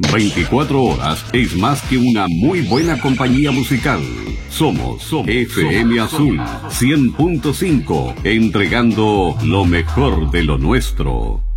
24 horas es más que una muy buena compañía musical. Somos FM Azul 100.5, entregando lo mejor de lo nuestro.